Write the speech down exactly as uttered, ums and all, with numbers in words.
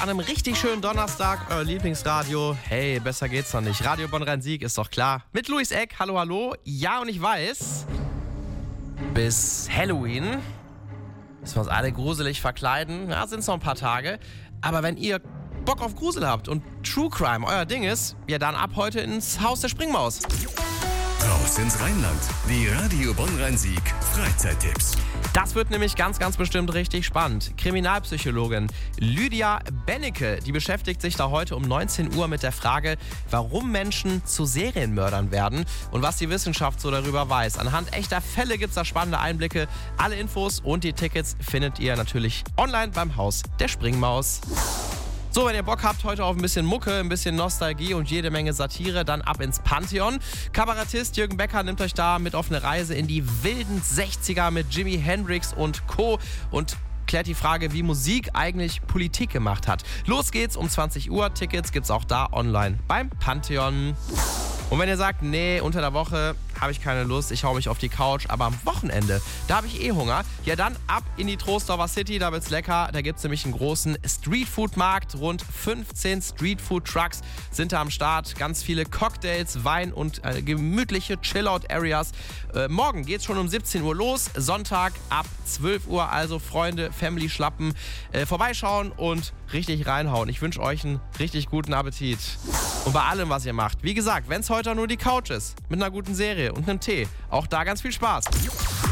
an einem richtig schönen Donnerstag, euer Lieblingsradio. Hey, besser geht's noch nicht. Radio Bonn-Rhein-Sieg ist doch klar. Mit Luis Eck, hallo, hallo. Ja, und ich weiß, bis Halloween müssen wir uns alle gruselig verkleiden. Ja, sind's noch ein paar Tage. Aber wenn ihr Bock auf Grusel habt und True Crime euer Ding ist, ja dann ab heute ins Haus der Springmaus. Raus ins Rheinland. Die Radio Bonn-Rhein-Sieg Freizeittipps. Das wird nämlich ganz, ganz bestimmt richtig spannend. Kriminalpsychologin Lydia Bennecke, die beschäftigt sich da heute um neunzehn Uhr mit der Frage, warum Menschen zu Serienmördern werden und was die Wissenschaft so darüber weiß. Anhand echter Fälle gibt es da spannende Einblicke. Alle Infos und die Tickets findet ihr natürlich online beim Haus der Springmaus. So, wenn ihr Bock habt heute auf ein bisschen Mucke, ein bisschen Nostalgie und jede Menge Satire, dann ab ins Pantheon. Kabarettist Jürgen Becker nimmt euch da mit auf eine Reise in die wilden sechziger mit Jimi Hendrix und Co. und klärt die Frage, wie Musik eigentlich Politik gemacht hat. Los geht's um zwanzig Uhr. Tickets gibt's auch da online beim Pantheon. Und wenn ihr sagt, nee, unter der Woche habe ich keine Lust, ich hau mich auf die Couch, aber am Wochenende, da habe ich eh Hunger, ja dann ab in die Trostorfer City, da wird's lecker. Da gibt's nämlich einen großen Streetfood-Markt, rund fünfzehn Streetfood-Trucks sind da am Start, ganz viele Cocktails, Wein und äh, gemütliche Chill-Out-Areas. Äh, morgen geht's schon um siebzehn Uhr los, Sonntag ab zwölf Uhr, also Freunde, Family schlappen, äh, vorbeischauen und richtig reinhauen. Ich wünsche euch einen richtig guten Appetit. Und bei allem, was ihr macht, wie gesagt, wenn es heute nur die Couch ist, mit einer guten Serie und einem Tee, auch da ganz viel Spaß.